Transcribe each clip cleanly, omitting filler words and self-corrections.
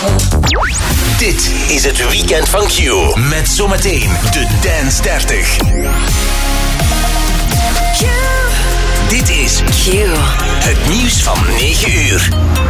Dit is het weekend van Q. Met zometeen de Dance 30. Q. Dit is Q. Het nieuws van 9 uur.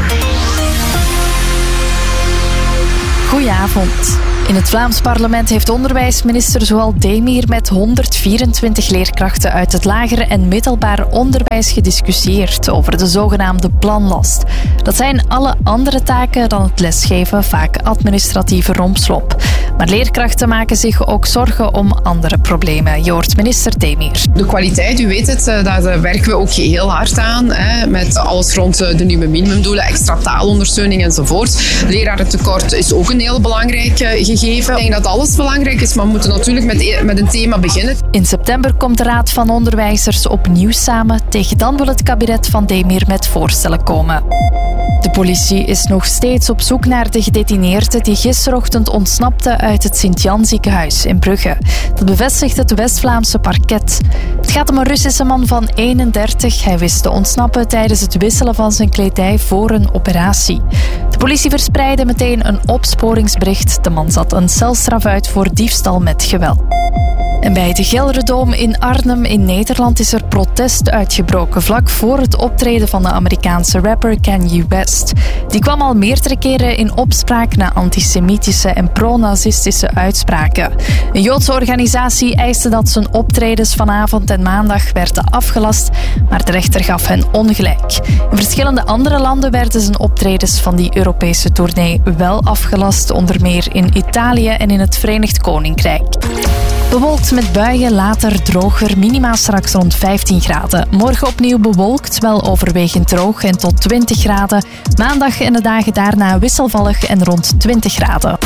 Goedenavond. In het Vlaams parlement heeft onderwijsminister Zoal Demir met 124 leerkrachten uit het lager en middelbaar onderwijs gediscussieerd over de zogenaamde planlast. Dat zijn alle andere taken dan het lesgeven, vaak administratieve rompslomp. Maar leerkrachten maken zich ook zorgen om andere problemen. Je hoort minister Demir. De kwaliteit, u weet het, daar werken we ook heel hard aan. Met alles rond de nieuwe minimumdoelen, extra taalondersteuning enzovoort. Lerarentekort is ook een heel belangrijk gegeven. Ik denk dat alles belangrijk is, maar we moeten natuurlijk met een thema beginnen. In september komt de Raad van Onderwijzers opnieuw samen. Tegen dan wil het kabinet van Demir met voorstellen komen. De politie is nog steeds op zoek naar de gedetineerde die gisterochtend ontsnapte uit het Sint-Jan ziekenhuis in Brugge. Dat bevestigt het West-Vlaamse parket. Het gaat om een Russische man van 31. Hij wist te ontsnappen tijdens het wisselen van zijn kledij voor een operatie. De politie verspreidde meteen een opsporingsbericht. De man zat een celstraf uit voor diefstal met geweld. En bij de Gelderdoom in Arnhem in Nederland is er protest uitgebroken vlak voor het optreden van de Amerikaanse rapper Kanye West. Die kwam al meerdere keren in opspraak na antisemitische en pro-nazistische uitspraken. Een Joodse organisatie eiste dat zijn optredens vanavond en maandag werden afgelast, maar de rechter gaf hen ongelijk. In verschillende andere landen werden zijn optredens van die Europese tournee wel afgelast, onder meer in Italië en in het Verenigd Koninkrijk. Bewolkt met buien, later droger, minima straks rond 15 graden. Morgen opnieuw bewolkt, wel overwegend droog en tot 20 graden. Maandag en de dagen daarna wisselvallig en rond 20 graden.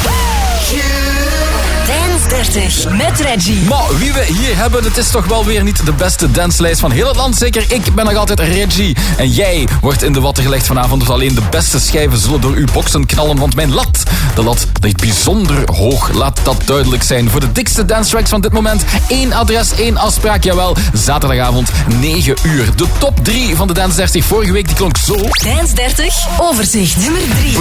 Dance 30 met Reggie. Maar wie we hier hebben, het is toch wel weer niet de beste danslijst van heel het land. Zeker ik ben nog altijd Reggie. En jij wordt in de watten gelegd vanavond. Dus alleen de beste schijven zullen door uw boksen knallen. Want mijn lat, de lat ligt bijzonder hoog. Laat dat duidelijk zijn. Voor de dikste dance tracks van dit moment. 1 adres, 1 afspraak. Jawel, zaterdagavond 9 uur. De top 3 van de Dance 30 vorige week die klonk zo. Dance 30 overzicht nummer 3.